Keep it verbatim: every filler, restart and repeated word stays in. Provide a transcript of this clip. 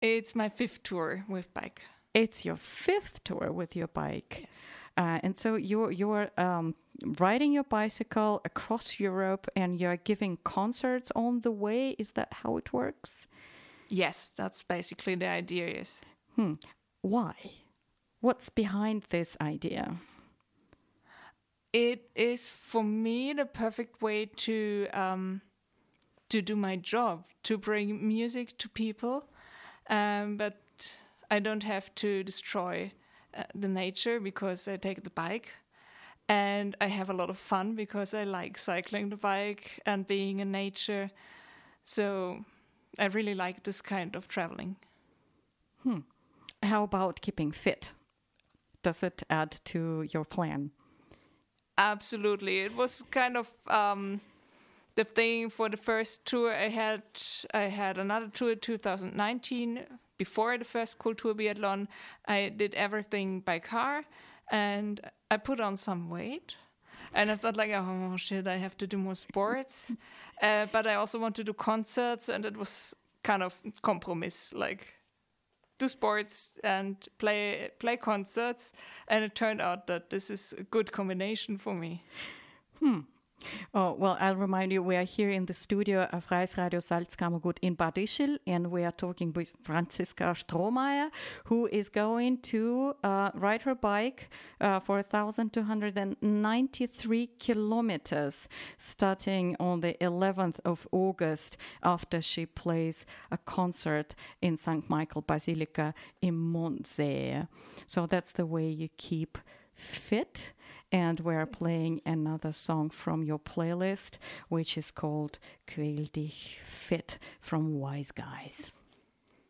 It's my fifth tour with bike. It's your fifth tour with your bike. Yes. Uh, and so you're, you're um, riding your bicycle across Europe and you're giving concerts on the way. Is that how it works? Yes, that's basically the idea, yes. Hmm. Why? What's behind this idea? It is, for me, the perfect way to um, to do my job, to bring music to people. Um, but I don't have to destroy uh, the nature because I take the bike. And I have a lot of fun because I like cycling the bike and being in nature. So I really like this kind of traveling. Hmm. How about keeping fit? Does it add to your plan? Absolutely. It was kind of um, the thing for the first tour I had. I had another tour in two thousand nineteen. Before the first Kultur Biathlon, I did everything by car and I put on some weight. And I thought like, oh shit, I have to do more sports. uh, but I also want to do concerts, and it was kind of compromise, like do sports and play play concerts. And it turned out that this is a good combination for me. Hmm. Oh, well, I'll remind you, we are here in the studio of Freies Radio Salzkammergut in Bad Ischl, and we are talking with Franziska Strohmeier, who is going to uh, ride her bike uh, for one thousand two hundred ninety-three kilometers, starting on the eleventh of August, after she plays a concert in Saint Michael Basilica in Montsee. So that's the way you keep fit. And we're playing another song from your playlist, which is called Quäl dich fit from Wise Guys.